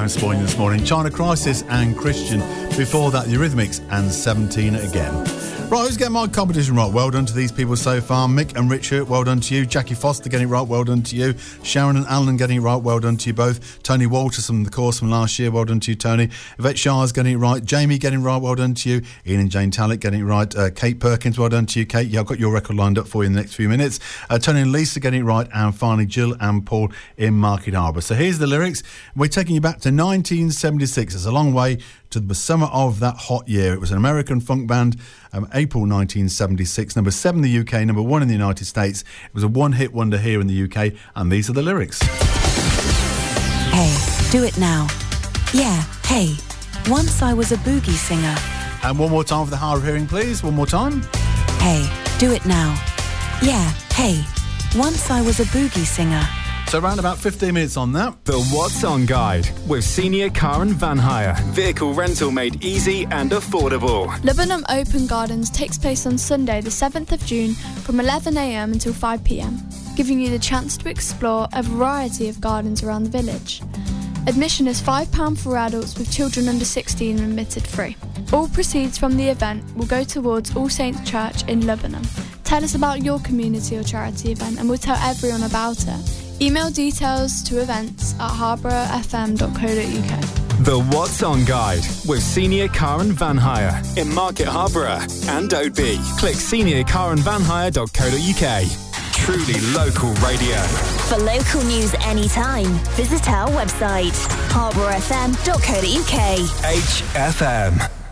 I'm spoiling this morning. China Crisis and Christian. Before that, the Eurythmics and 17 again. Right, who's getting my competition right? Well done to these people so far. Mick and Richard, well done to you. Jackie Foster getting it right, well done to you. Sharon and Alan getting it right, well done to you both. Tony Walters from the course from last year, well done to you, Tony. Yvette Shah's getting it right. Jamie getting it right, well done to you. Ian and Jane Tallett getting it right. Kate Perkins, well done to you, Kate. Yeah, I've got your record lined up for you in the next few minutes. Tony and Lisa getting it right. And finally, Jill and Paul in Market Harbour. So here's the lyrics. We're taking you back to 1976. It's a long way to the summer of that hot year. It was an American funk band, April 1976, number 7 in the UK, number 1 in the United States. It was a one-hit wonder here in the UK, and these are the lyrics. Hey, do it now. Yeah, hey, once I was a boogie singer. And one more time for the hard of hearing, please. One more time. Hey, do it now. Yeah, hey, once I was a boogie singer. So around about 15 minutes on that. The What's On Guide with Senior Car and Van Hire. Vehicle rental made easy and affordable. Lebanon Open Gardens takes place on Sunday the 7th of June from 11 a.m. until 5 p.m, giving you the chance to explore a variety of gardens around the village. Admission is £5 for adults, with children under 16 admitted free. All proceeds from the event will go towards All Saints Church in Lebanon. Tell us about your community or charity event and we'll tell everyone about it. Email details to events@harbourfm.co.uk. The What's On Guide with Senior Car and Van Hire in Market Harbour and Oadby. Click seniorcarandvanhire.co.uk. Truly local radio. For local news anytime, visit our website harbourfm.co.uk. HFM.